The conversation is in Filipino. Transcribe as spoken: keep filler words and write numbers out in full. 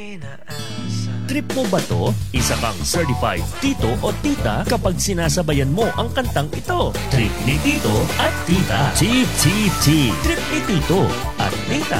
Trip mo ba to? Isa kang certified tito o tita kapag sinasabayan mo ang kantang ito. Trip ni tito at tita. Chip, chip, chip. Trip ni tito at tita.